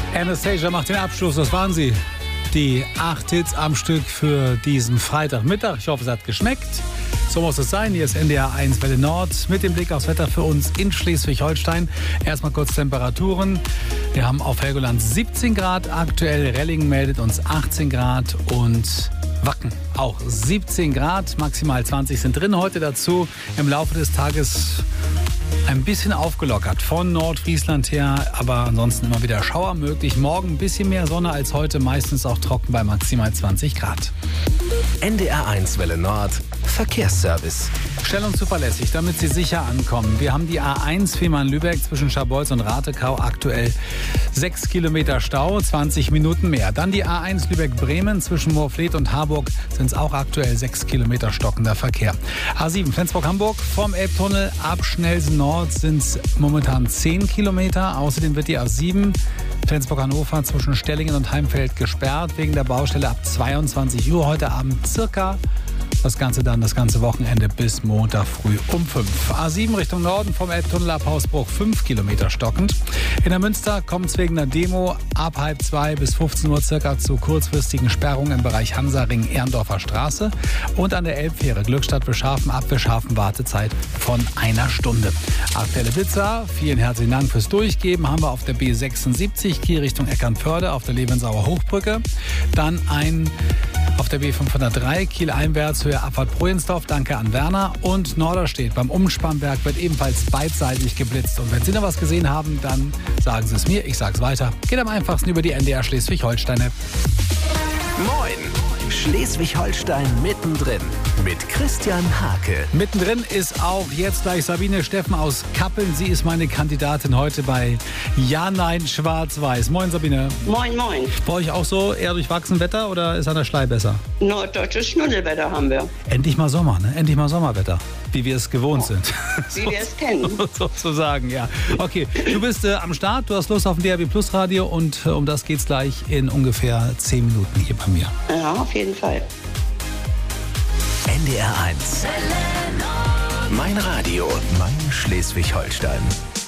Anastasia macht den Abschluss, das waren sie. Die 8 Hits am Stück für diesen Freitagmittag. Ich hoffe, es hat geschmeckt. So muss es sein. Hier ist NDR 1 Welle Nord mit dem Blick aufs Wetter für uns in Schleswig-Holstein. Erstmal kurz Temperaturen. Wir haben auf Helgoland 17 Grad aktuell. Rellingen meldet uns 18 Grad und Wacken auch 17 Grad. Maximal 20 sind drin heute dazu. Im Laufe des Tages ein bisschen aufgelockert von Nordfriesland her, aber ansonsten immer wieder Schauer möglich. Morgen ein bisschen mehr Sonne als heute, meistens auch trocken bei maximal 20 Grad. NDR 1 Welle Nord Verkehrsservice. Schnell und zuverlässig, damit Sie sicher ankommen. Wir haben die A1 Fehmarn-Lübeck zwischen Scharbeutz und Ratekau aktuell 6 Kilometer Stau, 20 Minuten mehr. Dann die A1 Lübeck-Bremen zwischen Moorfleet und Harburg sind es auch aktuell 6 Kilometer stockender Verkehr. A7 Flensburg-Hamburg vom Elbtunnel ab Schnellsen Nord sind es momentan 10 Kilometer. Außerdem wird die A7 Flensburg-Hannover zwischen Stellingen und Heimfeld gesperrt wegen der Baustelle ab 22 Uhr heute Abend circa. Das Ganze dann das ganze Wochenende bis Montag früh um 5. A7 Richtung Norden vom Elbtunnel ab Hausbruch 5 Kilometer stockend. In der Münster kommt es wegen einer Demo ab 1:30 bis 15 Uhr circa zu kurzfristigen Sperrungen im Bereich Hansaring-Ehrendorfer Straße. Und an der Elbfähre Glückstadt-Beschhafen ab Beschhafen Wartezeit von 1 Stunde. Aktuelle Blitzer, vielen herzlichen Dank fürs Durchgeben. Haben wir auf der B76 Kiel Richtung Eckernförde auf der Levensauer Hochbrücke. Dann auf der B503 Kiel einwärts Höhe Abfahrt Projensdorf. Danke an Werner. Und Norderstedt beim Umspannberg wird ebenfalls beidseitig geblitzt. Und wenn Sie noch was gesehen haben, dann sagen Sie es mir. Ich sage es weiter. Geht am einfachsten über die NDR Schleswig-Holstein-App. Moin! Schleswig-Holstein mittendrin mit Christian Hake. Mittendrin ist auch jetzt gleich Sabine Steffen aus Kappeln. Sie ist meine Kandidatin heute bei Ja, Nein, Schwarz-Weiß. Moin Sabine. Moin, moin. Bei euch auch so eher durchwachsen Wetter oder ist an der Schlei besser? Norddeutsches Schnuddelwetter haben wir. Endlich mal Sommer, ne? Endlich mal Sommerwetter. Wie wir es gewohnt sind. Wie wir es kennen. Sozusagen, ja. Okay, du bist am Start, du hast Lust auf ein DRB Plus Radio und um das geht's gleich in ungefähr 10 Minuten hier bei mir. Ja, auf jeden Fall. NDR 1. Mein Radio, mein Schleswig-Holstein.